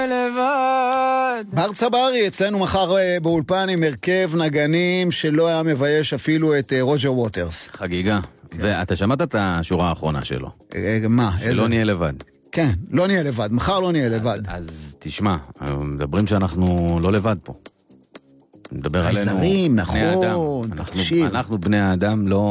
בר צברי, אצלנו מחר באולפן עם הרכב נגנים שלא היה מבייש אפילו את רוג'ר ווטרס. חגיגה. ואתה שמעת את השורה האחרונה שלו? מה? שלא נהיה לבד. כן, לא נהיה לבד, מחר לא נהיה לבד. אז תשמע, מדברים שאנחנו לא לבד פה. נדבר עלינו. חייזרים, נכון, אנחנו בני האדם, לא